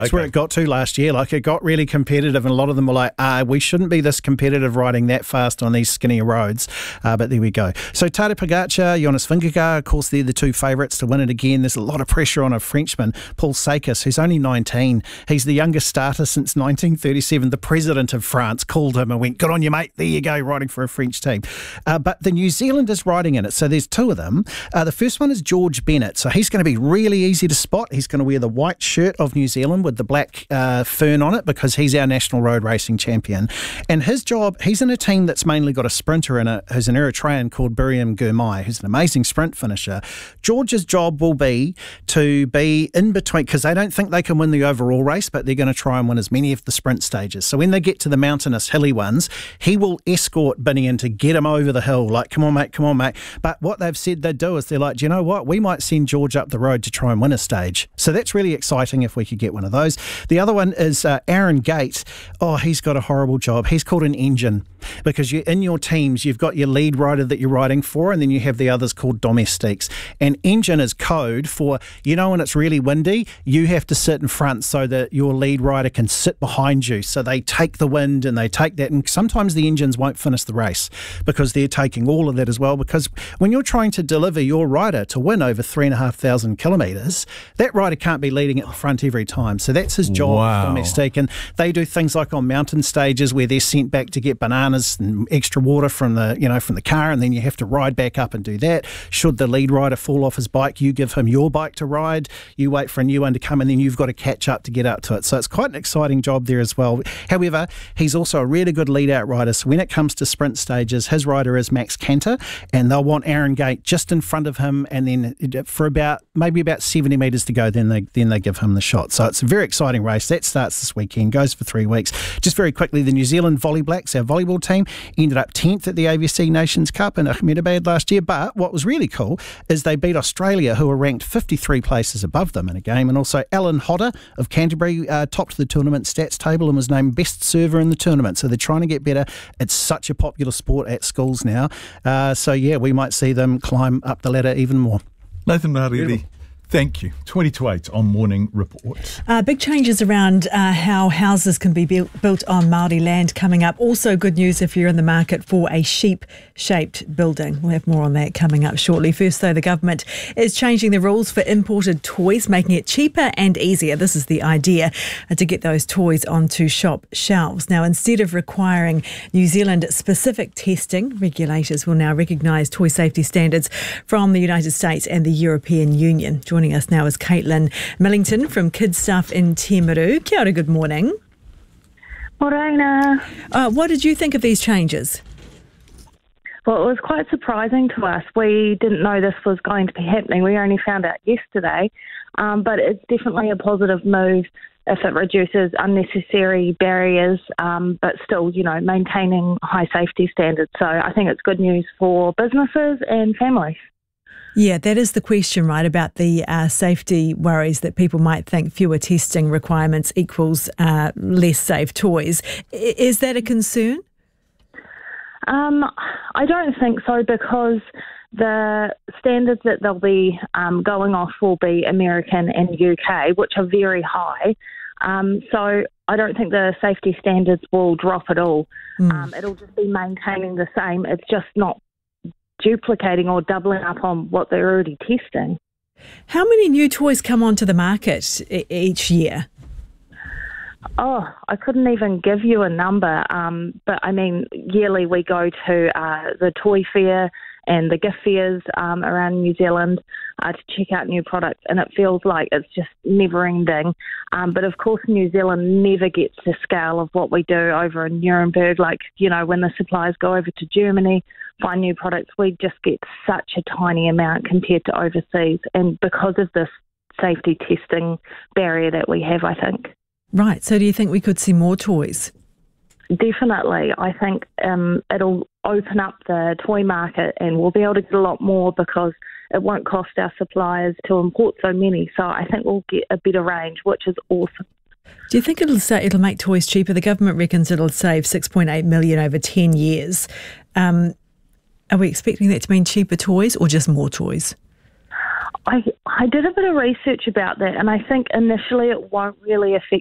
That's where it got to last year. Like, it got really competitive, and a lot of them were like, we shouldn't be this competitive riding that fast on these skinnier roads. But there we go. So Tadej Pogacar, Jonas Vingegaard, of course, they're the two favourites to win it again. There's a lot of pressure on a Frenchman, Paul Sakis, who's only 19. He's the youngest starter since 1937. The president of France called him and went, good on you, mate. There you go, riding for a French team. But the New Zealanders riding in it. So there's two of them. The first one is George Bennett. So he's going to be really easy to spot. He's going to wear the white shirt of New Zealand with the black fern on it, because he's our national road racing champion. And his job, he's in a team that's mainly got a sprinter in it, who's an Eritrean called Buriam Girmay, who's an amazing sprint finisher. George's job will be to be in between, because they don't think they can win the overall race, but they're going to try and win as many of the sprint stages. So when they get to the mountainous, hilly ones, he will escort Binny in to get him over the hill. Like, come on, mate, come on, mate. But what they've said they'd do is they're like, do you know what? We might send George up the road to try and win a stage. So that's really exciting if we could get one of those. The other one is Aaron Gate. Oh, he's got a horrible job. He's called an engine, because in your teams, you've got your lead rider that you're riding for, and then you have the others called domestiques. And engine is code for, when it's really windy, you have to sit in front so that your lead rider can sit behind you. So they take the wind and they take that. And sometimes the engines won't finish the race because they're taking all of that as well. Because when you're trying to deliver your rider to win over 3,500 kilometres, that rider can't be leading at the front every time. So that's his job, domestique. And they do things like on mountain stages where they're sent back to get bananas and extra water from the car, and then you have to ride back up and do that. Should the lead rider fall off his bike, you give him your bike to ride, you wait for a new one to come, and then you've got to catch up to get up to it. So it's quite an exciting job there as well. However, he's also a really good lead-out rider. So when it comes to sprint stages, his rider is Max Cantor, and they'll want Aaron Gate just in front of him, and then for maybe about 70 metres to go, then they give him the shot. So it's a very exciting race. That starts this weekend, goes for 3 weeks. Just very quickly, the New Zealand Volley Blacks, our volleyball team, ended up 10th at the AVC Nations Cup in Ahmedabad last year. But what was really cool is they beat Australia, who were ranked 53 places above them in a game. And also Alan Hodder of Canterbury topped the tournament stats table and was named best server in the tournament. So they're trying to get better. It's such a popular sport at schools now. So we might see them climb up the ladder even more. Nathan Mariri, thank you. 20 to 8 on Morning Report. Big changes around how houses can be built on Māori land coming up. Also good news if you're in the market for a sheep-shaped building. We'll have more on that coming up shortly. First, though, the government is changing the rules for imported toys, making it cheaper and easier. This is the idea to get those toys onto shop shelves. Now, instead of requiring New Zealand-specific testing, regulators will now recognise toy safety standards from the United States and the European Union. Joining us now is Caitlin Millington from Kids Stuff in Timaru. Kia ora, good morning. Morena. What did you think of these changes? Well, it was quite surprising to us. We didn't know this was going to be happening. We only found out yesterday, but it's definitely a positive move if it reduces unnecessary barriers, but still, maintaining high safety standards. So I think it's good news for businesses and families. Yeah, that is the question, right, about the safety worries that people might think fewer testing requirements equals less safe toys. Is that a concern? I don't think so, because the standards that they'll be going off will be American and UK, which are very high. So I don't think the safety standards will drop at all. It'll just be maintaining the same. It's just not duplicating or doubling up on what they're already testing. How many new toys come onto the market each year? Oh, I couldn't even give you a number, but I mean, yearly we go to the toy fair and the gift fairs around New Zealand to check out new products, and it feels like it's just never ending. But of course, New Zealand never gets the scale of what we do over in Nuremberg. Like, when the suppliers go over to Germany, find new products, we just get such a tiny amount compared to overseas. And because of this safety testing barrier that we have, I think. Right. So do you think we could see more toys? Definitely. I think it'll open up the toy market, and we'll be able to get a lot more because it won't cost our suppliers to import so many. So I think we'll get a better range, which is awesome. Do you think it'll make toys cheaper? The government reckons it'll save $6.8 million over 10 years. Are we expecting that to mean cheaper toys or just more toys? I did a bit of research about that, and I think initially it won't really affect